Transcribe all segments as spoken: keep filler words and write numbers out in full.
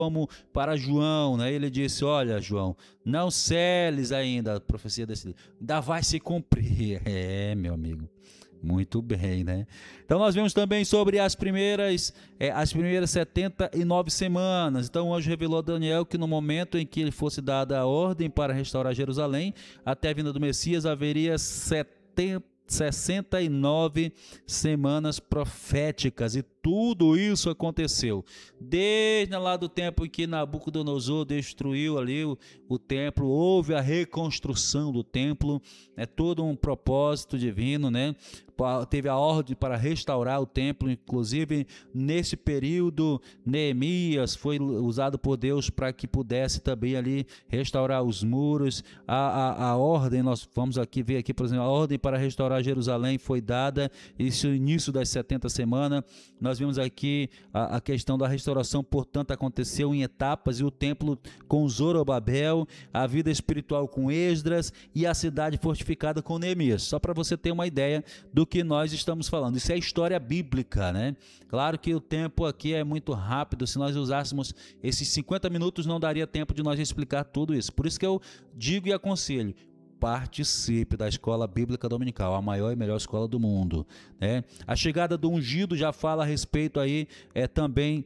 como para João, né? Ele disse: olha, João, não celes ainda a profecia desse livro, ainda vai se cumprir. É, meu amigo, muito bem, né? Então nós vemos também sobre as primeiras, é, as primeiras setenta e nove semanas. Então o anjo revelou a Daniel que no momento em que ele fosse dada a ordem para restaurar Jerusalém, até a vinda do Messias, haveria setenta sessenta e nove semanas proféticas, e tudo isso aconteceu desde lá do tempo em que Nabucodonosor destruiu ali o, o templo. Houve a reconstrução do templo, é todo um propósito divino, né? Teve a ordem para restaurar o templo, inclusive nesse período Neemias foi usado por Deus para que pudesse também ali restaurar os muros. A, a, a ordem, nós vamos aqui ver aqui, por exemplo, a ordem para restaurar Jerusalém foi dada, isso no início das setenta semanas. Nós vimos aqui a, a questão da restauração, portanto, aconteceu em etapas, e o templo com Zorobabel, a vida espiritual com Esdras e a cidade fortificada com Neemias. Só para você ter uma ideia do que nós estamos falando. Isso é história bíblica, né? Claro que o tempo aqui é muito rápido, se nós usássemos esses cinquenta minutos não daria tempo de nós explicar tudo isso. Por isso que eu digo e aconselho: participe da Escola Bíblica Dominical, a maior e melhor escola do mundo, né? A chegada do ungido já fala a respeito aí é, também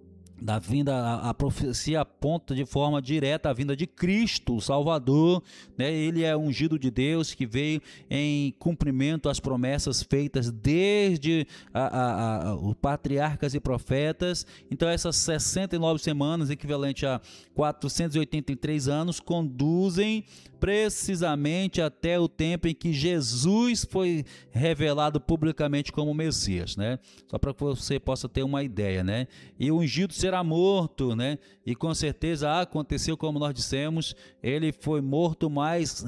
da vinda, a, a profecia aponta de forma direta a vinda de Cristo, o Salvador, né? Ele é ungido de Deus, que veio em cumprimento às promessas feitas desde a, a, a, os patriarcas e profetas. Então essas sessenta e nove semanas, equivalente a quatrocentos e oitenta e três anos, conduzem precisamente até o tempo em que Jesus foi revelado publicamente como Messias, né? Só para que você possa ter uma ideia, né? E o ungido será morto, né? E com certeza aconteceu como nós dissemos, ele foi morto, mas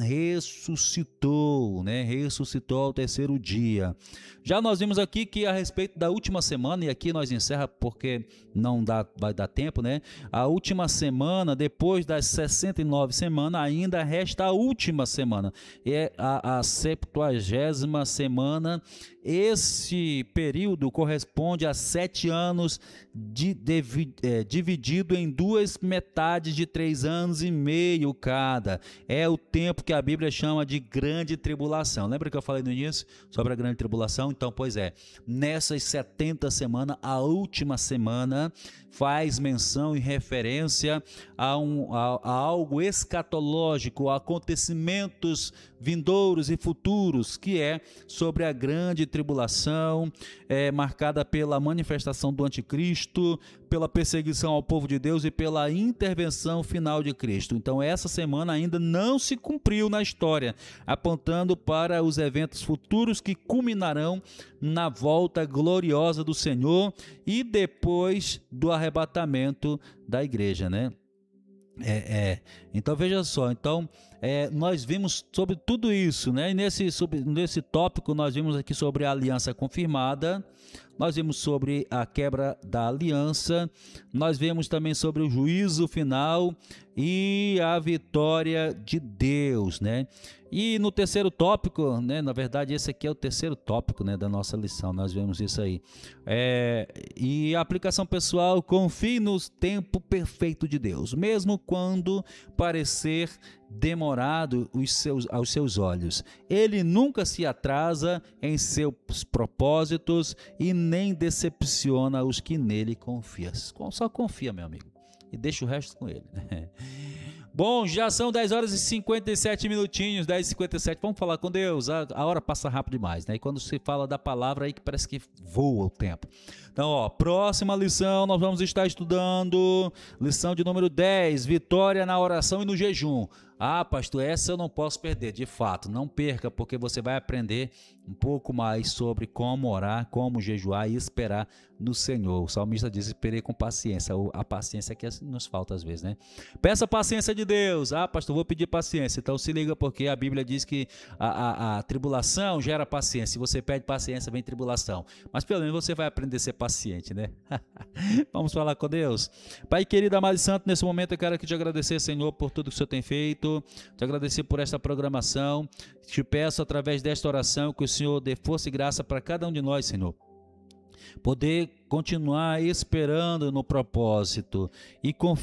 ressuscitou, né? Ressuscitou ao terceiro dia. Já nós vimos aqui que a respeito da última semana, e aqui nós encerra porque não dá, vai dar tempo, né? A última semana, depois das sessenta e nove semanas, ainda resta a última semana, é a, a septuagésima semana. Esse período corresponde a sete anos de, de, é, dividido em duas metades de três anos e meio cada. É o tempo que a Bíblia chama de grande tribulação. Lembra que eu falei no início sobre a grande tribulação? Então, pois é, nessas setenta semanas, a última semana faz menção e referência a, um, a, a algo escatológico, a acontecimentos vindouros e futuros, que é sobre a grande tribulação, é, marcada pela manifestação do anticristo, pela perseguição ao povo de Deus e pela intervenção final de Cristo. Então essa semana ainda não se cumpriu na história, apontando para os eventos futuros que culminarão na volta gloriosa do Senhor e depois do arrebatamento da igreja, né? É, é. Então veja só, então é, nós vimos sobre tudo isso, né? E nesse, sobre, nesse tópico nós vimos aqui sobre a aliança confirmada, nós vimos sobre a quebra da aliança, nós vimos também sobre o juízo final e a vitória de Deus, né? E no terceiro tópico, né, na verdade esse aqui é o terceiro tópico, né, da nossa lição, nós vemos isso aí. É, e a aplicação pessoal: confie no tempo perfeito de Deus, mesmo quando parecer demorado os seus, aos seus olhos. Ele nunca se atrasa em seus propósitos e nem decepciona os que nele confiam. Só confia, meu amigo, e deixa o resto com ele, né? Bom, já são dez horas e cinquenta e sete minutinhos, dez e cinquenta e sete. Vamos falar com Deus. A, a hora passa rápido demais, né? E quando se fala da palavra aí que parece que voa o tempo. Então, ó, próxima lição nós vamos estar estudando lição de número dez, vitória na oração e no jejum. Ah, pastor, essa eu não posso perder. De fato, não perca, porque você vai aprender um pouco mais sobre como orar, como jejuar e esperar no Senhor. O salmista diz: esperei com paciência. A paciência que nos falta às vezes, né? Peça paciência de Deus. Ah, pastor, vou pedir paciência. Então se liga, porque a Bíblia diz que a, a, a tribulação gera paciência. Se você pede paciência, vem tribulação. Mas pelo menos você vai aprender a ser paciente, né? Vamos falar com Deus. Pai querido, amado e santo, nesse momento eu quero aqui te agradecer, Senhor, por tudo que o Senhor tem feito. Te agradecer por esta programação. Te peço através desta oração que o Senhor dê força e graça para cada um de nós, Senhor, poder continuar esperando no propósito e confiando